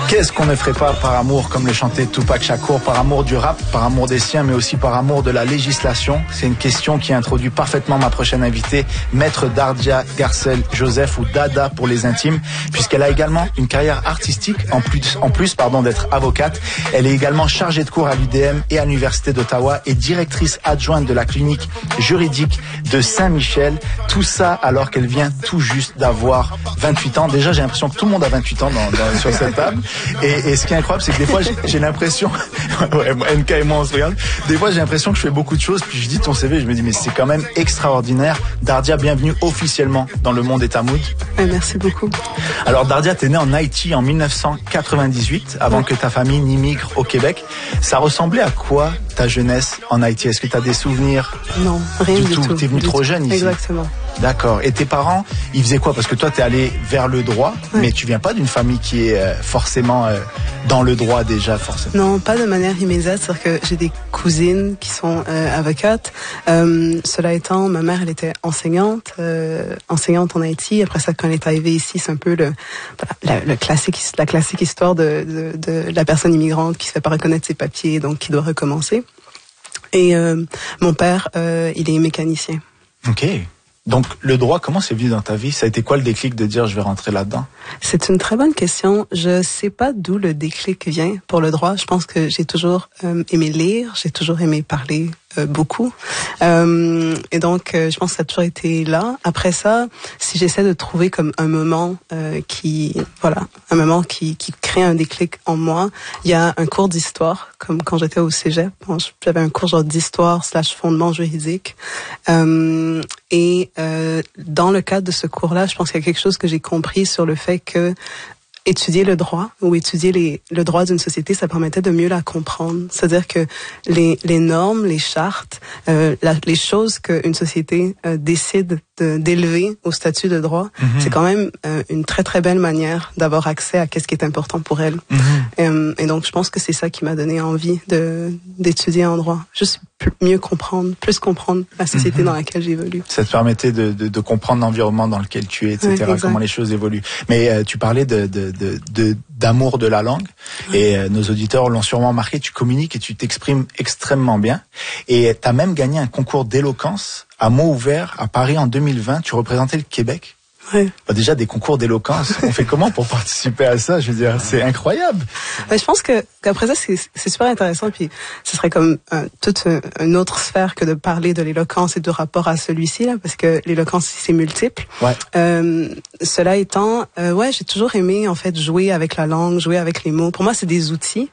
Qu'est-ce qu'on ne ferait pas par amour, comme le chantait Tupac Shakur, par amour du rap, par amour des siens, mais aussi par amour de la législation? C'est une question qui introduit parfaitement ma prochaine invitée, Maître Dardia Garcel Joseph, ou Dada pour les intimes, puisqu'elle a également une carrière artistique, en plus d'être avocate. Elle est également chargée de cours à l'UDM et à l'Université d'Ottawa et directrice adjointe de la clinique juridique de Saint-Michel. Tout ça alors qu'elle vient tout juste d'avoir 28 ans. Déjà, j'ai l'impression que tout le monde a 28 ans sur cette table. Et ce qui est incroyable, c'est que des fois, j'ai l'impression, ouais, NK et moi, on se regarde, des fois, j'ai l'impression que je fais beaucoup de choses, puis je dis ton CV, je me dis, mais c'est quand même extraordinaire. Dardia, bienvenue officiellement dans Le Monde est à Mood. Merci beaucoup. Alors, Dardia, t'es née en Haïti en 1998, avant que ta famille n'immigre au Québec. Ça ressemblait à quoi, ta jeunesse en Haïti? Est-ce que t'as des souvenirs? Non, rien du tout. T'es venue trop jeune ici? Exactement. D'accord. Et tes parents, ils faisaient quoi? Parce que toi, t'es allé vers le droit, mais tu viens pas d'une famille qui est forcément dans le droit déjà, forcément. Non, pas de manière immédiate. C'est-à-dire que j'ai des cousines qui sont avocates. Cela étant, ma mère, elle était enseignante en Haïti. Après ça, quand elle est arrivée ici, c'est un peu la classique histoire de la personne immigrante qui se fait pas reconnaître ses papiers, donc qui doit recommencer. Et mon père, il est mécanicien. Ok. Donc, le droit, comment c'est venu dans ta vie? Ça a été quoi le déclic de dire je vais rentrer là-dedans? C'est une très bonne question. Je sais pas d'où le déclic vient pour le droit. Je pense que j'ai toujours aimé lire, j'ai toujours aimé parler beaucoup. Et donc, je pense que ça a toujours été là. Après ça, si j'essaie de trouver comme un moment qui crée un déclic en moi, il y a un cours d'histoire, comme quand j'étais au cégep. J'avais un cours genre d'histoire / fondement juridique. Et dans le cadre de ce cours-là, je pense qu'il y a quelque chose que j'ai compris sur le fait que étudier le droit ou étudier le droit d'une société, ça permettait de mieux la comprendre. C'est-à-dire que les normes, les chartes, les choses qu'une société décide d'élever au statut de droit, c'est quand même une très très belle manière d'avoir accès à ce qui est important pour elle. Et donc je pense que c'est ça qui m'a donné envie d'étudier en droit. Juste plus comprendre la société dans laquelle j'évolue. Ça te permettait de comprendre l'environnement dans lequel tu es, etc., comment les choses évoluent. Mais tu parlais d'amour de la langue, et nos auditeurs l'ont sûrement marqué, tu communiques et tu t'exprimes extrêmement bien. Et tu as même gagné un concours d'éloquence à mots ouverts à Paris en 2020. Tu représentais le Québec. Ouais. Déjà, des concours d'éloquence, on fait comment pour participer à ça? Je veux dire, c'est incroyable. Je pense qu'après ça, c'est super intéressant, puis ce serait comme toute une autre sphère que de parler de l'éloquence et du rapport à celui-ci, là, parce que l'éloquence, c'est multiple. Ouais. Cela étant, j'ai toujours aimé, en fait, jouer avec la langue, jouer avec les mots. Pour moi, c'est des outils.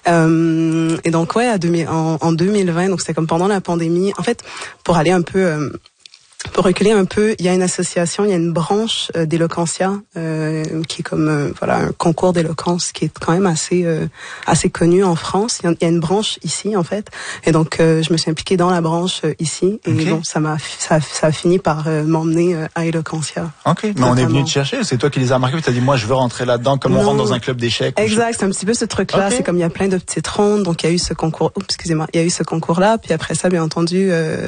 Et donc, en 2020, donc c'était comme pendant la pandémie, en fait, pour aller un peu... Pour reculer un peu, il y a une association, il y a une branche d'Eloquentia qui est comme un concours d'éloquence qui est quand même assez connu en France. Il y a une branche ici en fait, et donc je me suis impliquée dans la branche ici, et donc ça a fini par m'emmener à Eloquentia. Ok, mais on est venu te chercher, c'est toi qui les as marqués, tu as dit moi je veux rentrer là-dedans, comme on rentre dans un club d'échecs. Exact, c'est un petit peu ce truc-là. C'est comme il y a plein de petites rondes, donc il y a eu ce concours. Il y a eu ce concours-là, puis après ça, bien entendu,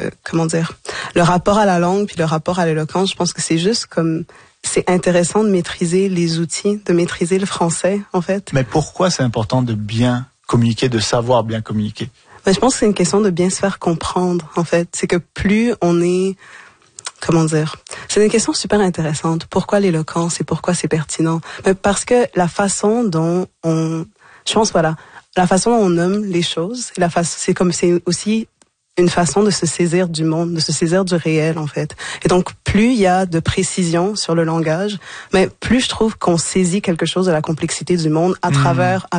le rapport à la langue puis le rapport à l'éloquence, je pense que c'est juste comme c'est intéressant de maîtriser les outils, de maîtriser le français en fait. Mais pourquoi c'est important de bien communiquer, de savoir bien communiquer? Je pense que c'est une question de bien se faire comprendre en fait. C'est que plus on est c'est une question super intéressante. Pourquoi l'éloquence et pourquoi c'est pertinent? Parce que la façon dont la façon dont on nomme les choses, c'est aussi une façon de se saisir du monde, de se saisir du réel, en fait. Et donc, plus il y a de précision sur le langage, mais plus je trouve qu'on saisit quelque chose de la complexité du monde à travers